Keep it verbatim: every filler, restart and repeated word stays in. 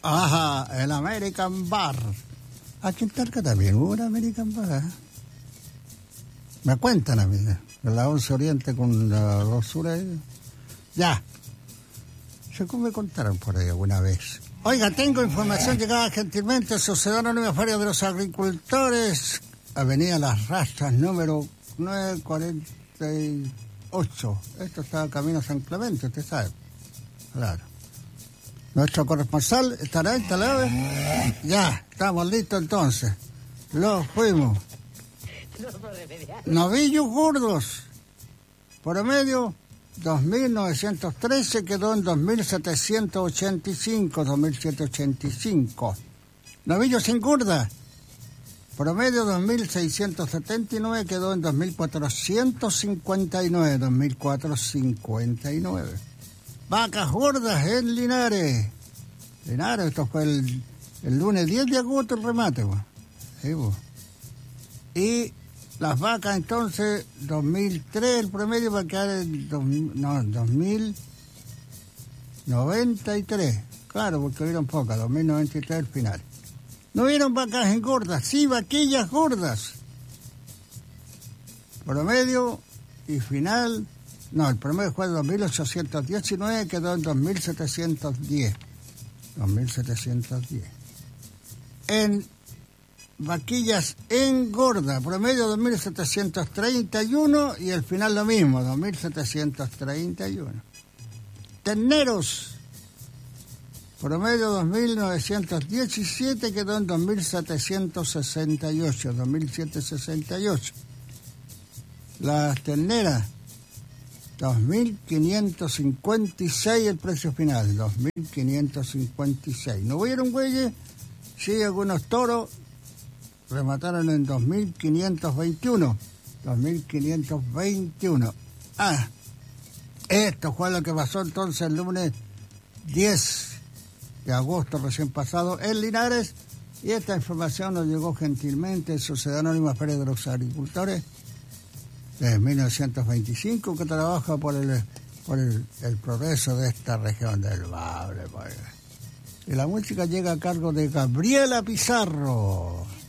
Ajá, el American Bar. Aquí en Talca también hubo un American Bar. ¿eh? Me cuentan a mí, de la once Oriente con la dos Sur. Ya. Según me contaron por ahí alguna vez. Oiga, tengo información llegada gentilmente a Sociedad Anónima Feria de los Agricultores, Avenida Las Rastras, número nueve cuarenta y ocho. Esto está camino a San Clemente, usted sabe. Claro. Nuestro corresponsal estará instalado. Ya, estamos listos entonces. Lo fuimos. Novillos gordos. Promedio dos mil novecientos trece, quedó en dos mil setecientos ochenta y cinco, dos mil setecientos ochenta y cinco. Novillos sin gorda. Promedio dos mil seiscientos setenta y nueve, quedó en dos mil cuatrocientos cincuenta y nueve, dos mil cuatrocientos cincuenta y nueve. Vacas gordas en Linares. Linares, esto fue el, el lunes diez de agosto el remate. Bo. Sí, bo. Y las vacas entonces, dos mil tres el promedio va a quedar en dos, no, dos mil noventa y tres. Claro, porque hubieron pocas, dos mil noventa y tres el final. No hubieron vacas engordas, sí vaquillas gordas. Promedio y final. No, el promedio fue de dos mil ochocientos diecinueve, quedó en dos mil setecientos diez. dos mil setecientos diez. En vaquillas engorda, promedio dos mil setecientos treinta y uno y el final lo mismo, dos mil setecientos treinta y uno. Terneros, promedio dos mil novecientos diecisiete, quedó en dos mil setecientos sesenta y ocho, dos mil setecientos sesenta y ocho. Las terneras, dos mil quinientos cincuenta y seis el precio final, dos mil quinientos cincuenta y seis. ¿No hubieron güeyes? Sí, algunos toros remataron en dos mil quinientos veintiuno. dos mil quinientos veintiuno. Ah, esto fue lo que pasó entonces el lunes diez de agosto recién pasado en Linares. Y esta información nos llegó gentilmente de Sociedad Anónima Feria de los Agricultores, desde mil novecientos veinticinco, que trabaja por el por el, el progreso de esta región del Maule. Y la música llega a cargo de Gabriela Pizarro.